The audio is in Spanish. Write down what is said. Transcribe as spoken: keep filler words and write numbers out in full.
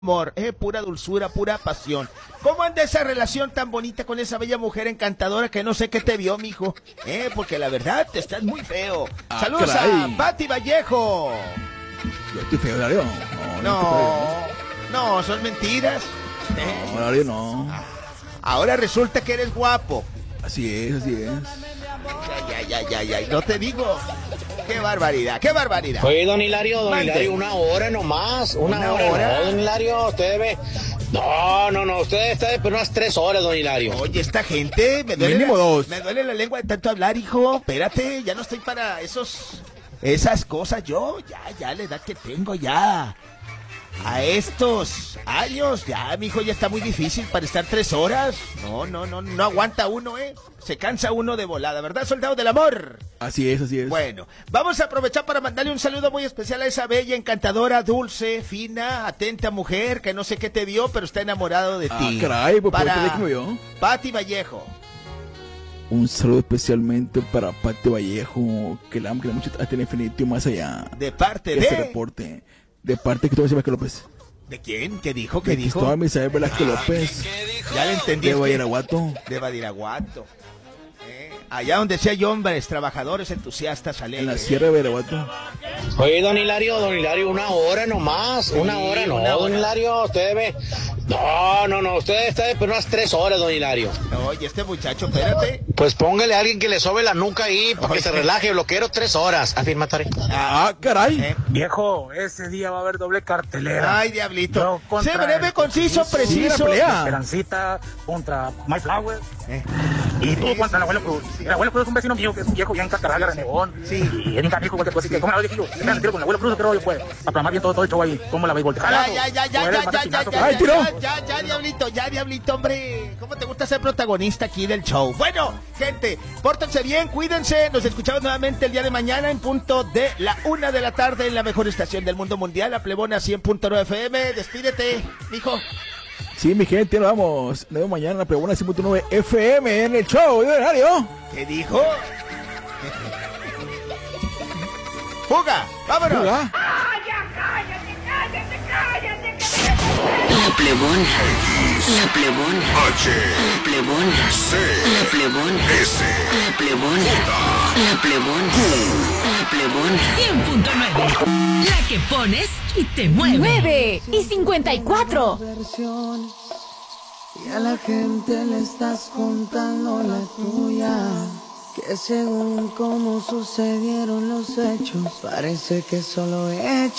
amor, eh, pura dulzura, pura pasión. ¿Cómo anda esa relación tan bonita con esa bella mujer encantadora que no sé qué te vio, mijo? Eh, porque la verdad te estás muy feo. Ah, Saludos caray. a Pati Vallejo. Yo estoy feo, Darío. No, No, no, son mentiras. Eh, no, Darío, no. ahora resulta que eres guapo. Así es, así es. Ya, ya, ya, ya, ya, no te digo. Qué barbaridad, qué barbaridad. Oye, don Hilario, don Mande. Hilario, una hora nomás, una, ¿Una hora, hora? no, don Hilario, usted debe... No, no, no, usted está de pero unas tres horas, don Hilario. Oye, esta gente, me duele, Mínimo la, dos. me duele la lengua de tanto hablar, hijo. Espérate, ya no estoy para esos, esas cosas. Yo, ya, ya, la edad que tengo, ya. A estos años, ya, mijo, ya está muy difícil para estar tres horas. No, no, no, no aguanta uno, ¿eh? Se cansa uno de volada, ¿verdad, soldado del amor? Así es, así es. Bueno, vamos a aprovechar para mandarle un saludo muy especial a esa bella, encantadora, dulce, fina, atenta mujer que no sé qué te vio, pero está enamorado de Ah, ti. caray, pues, ¿por para qué me vio? Pati Vallejo. Un saludo especialmente para Pati Vallejo, que la amo, que la mucho hasta el infinito y más allá. De parte Que se de... reporte. De parte de Cristóbal Velázquez López. ¿De quién? ¿Qué dijo? ¿Qué De dijo? Cristóbal Misael Velázquez López. Ya le entendí. De es que- Badiraguato. De Badiraguato. Eh, allá donde sí hay hombres, trabajadores, entusiastas, En la alegres. Sierra de Badiraguato. Oye, don Hilario, don Hilario, una hora nomás, una Sí, hora no, una don hora. Hilario, usted debe... No, no, no, usted está de pero unas tres horas, don Hilario. Oye, este muchacho, espérate. Pues póngale a alguien que le sobe la nuca ahí, para que Oye. se relaje, lo quiero tres horas. Afirmatorio. Ah, caray. Eh, Viejo, ese día va a haber doble cartelera. Ay, diablito. Yo contra Sé breve, el conciso, Coquillo, preciso. Sí, la pelea. Esperancita contra My Flower. Eh, Y tú contra el abuelo Cruz. El abuelo Cruz es un vecino mío que es un viejo bien cascarraga, renegón. Sí. Y es bien canijo, cualquier cosa. Así que, ¿cómo la viejillo? Se me tiro con el abuelo Cruz, ¿qué rollo fue? Para programar bien todo, todo el show ahí. ¿Cómo la béisbol? Ya, ya, ya, ya, ya, ya, ya, ya, Ay, ya, tiró. ya, ya, ya, diablito, ya, diablito, hombre. ¿Cómo te gusta ser protagonista aquí del show? Bueno, gente, pórtense bien, cuídense. Nos escuchamos nuevamente el día de mañana en punto de la una de la tarde en la mejor estación del mundo mundial, la Plebona cien punto nueve F M. Despídete, mijo. Sí, mi gente, nos vamos. Nos vemos mañana en la Pregona cien punto nueve F M en el show de Radio. ¿Qué dijo? ¡Fuga! ¡Vámonos! Hola. La plebona, la plebona, la plebona, la plebona, la plebona, la plebona, la plebona. cien punto nueve. La que pones y te mueve. nueve y cincuenta y cuatro. versiones y a la gente le estás contando la tuya, que según cómo sucedieron los hechos parece que solo he hecho